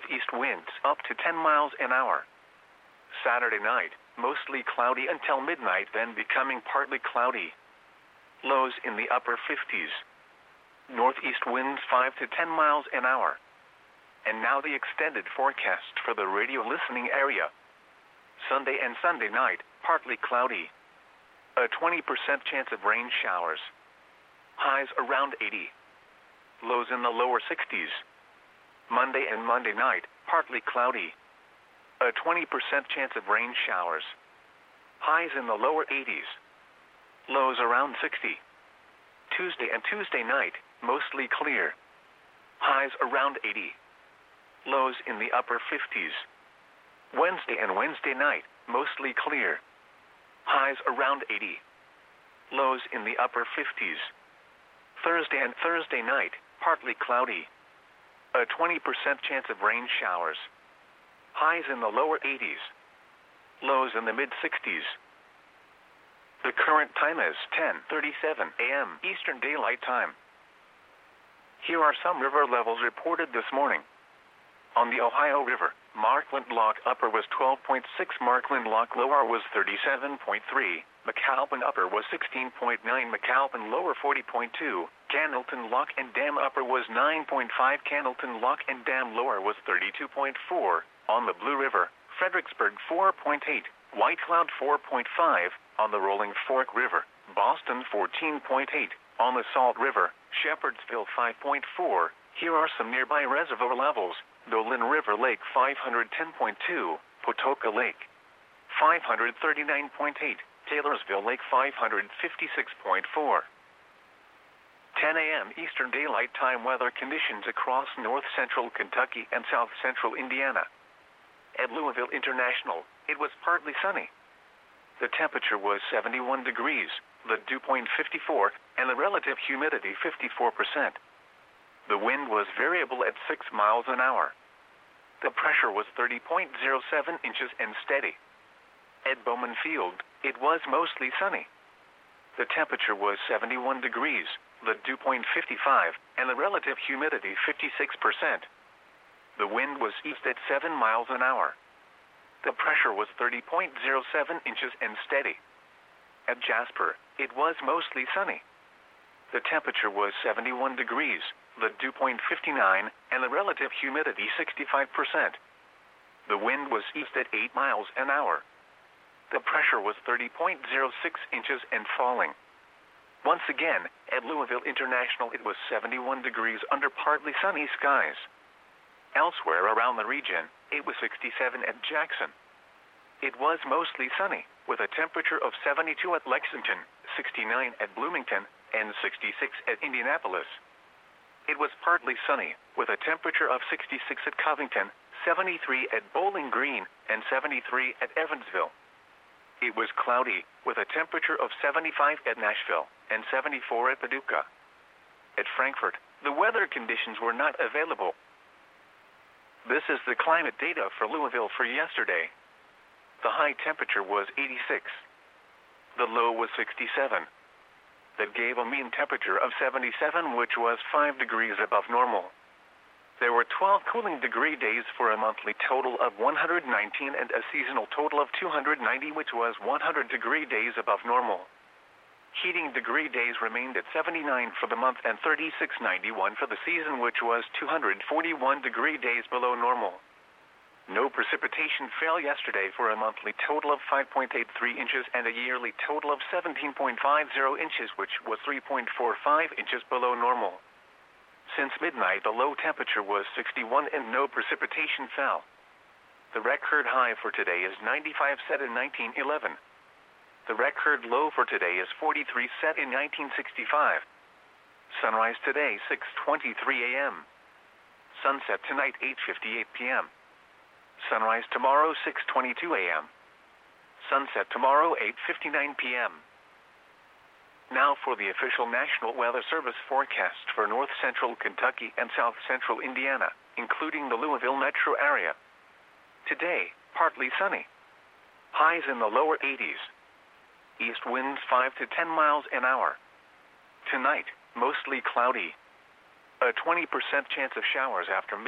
northeast winds up to 10 miles an hour. Saturday night, mostly cloudy until midnight, then becoming partly cloudy. Lows in the upper 50s. Northeast winds 5 to 10 miles an hour. And now the extended forecast for the radio listening area. Sunday and Sunday night, partly cloudy. A 20% chance of rain showers. Highs around 80. Lows in the lower 60s. Monday and Monday night, partly cloudy. A 20% chance of rain showers. Highs in the lower 80s. Lows around 60. Tuesday and Tuesday night, mostly clear. Highs around 80. Lows in the upper 50s. Wednesday and Wednesday night, mostly clear. Highs around 80. Lows in the upper 50s. Thursday and Thursday night, partly cloudy. A 20% chance of rain showers. Highs in the lower 80s. Lows in the mid-60s. The current time is 10:37 a.m. Eastern Daylight Time. Here are some river levels reported this morning. On the Ohio River, Markland Lock Upper was 12.6, Markland Lock Lower was 37.3, McAlpin Upper was 16.9, McAlpin Lower 40.2, Cannelton Lock and Dam Upper was 9.5, Cannelton Lock and Dam Lower was 32.4. On the Blue River, Fredericksburg 4.8, White Cloud 4.5, on the Rolling Fork River, Boston 14.8, on the Salt River, Shepherdsville 5.4. Here are some nearby reservoir levels. Dolan River Lake 510.2, Patoka Lake 539.8, Taylorsville Lake 556.4. 10 a.m. Eastern Daylight Time weather conditions across north central Kentucky and south central Indiana. At Louisville International, it was partly sunny. The temperature was 71 degrees, the dew point 54, and the relative humidity 54%. The wind was variable at 6 miles an hour. The pressure was 30.07 inches and steady. At Bowman Field, it was mostly sunny. The temperature was 71 degrees, the dew point 55, and the relative humidity 56%. The wind was east at 7 miles an hour. The pressure was 30.07 inches and steady. At Jasper, it was mostly sunny. The temperature was 71 degrees, the dew point 59, and the relative humidity 65%. The wind was east at 8 miles an hour. The pressure was 30.06 inches and falling. Once again, at Louisville International, it was 71 degrees under partly sunny skies. Elsewhere around the region, it was 67 at Jackson. It was mostly sunny, with a temperature of 72 at Lexington, 69 at Bloomington, and 66 at Indianapolis. It was partly sunny, with a temperature of 66 at Covington, 73 at Bowling Green, and 73 at Evansville. It was cloudy, with a temperature of 75 at Nashville, and 74 at Paducah. At Frankfort, the weather conditions were not available. This is the climate data for Louisville for yesterday. The high temperature was 86. The low was 67. That gave a mean temperature of 77, which was 5 degrees above normal. There were 12 cooling degree days for a monthly total of 119 and a seasonal total of 290, which was 100 degree days above normal. Heating degree days remained at 79 for the month and 3691 for the season, which was 241 degree days below normal. No precipitation fell yesterday for a monthly total of 5.83 inches and a yearly total of 17.50 inches, which was 3.45 inches below normal. Since midnight, the low temperature was 61 and no precipitation fell. The record high for today is 95, set in 1911. The record low for today is 43, set in 1965. Sunrise today, 6:23 a.m. Sunset tonight, 8:58 p.m. Sunrise tomorrow, 6:22 a.m. Sunset tomorrow, 8:59 p.m. Now for the official National Weather Service forecast for north central Kentucky and south central Indiana, including the Louisville metro area. Today, partly sunny. Highs in the lower 80s. East winds 5 to 10 miles an hour. Tonight, mostly cloudy. A 20% chance of showers after midnight.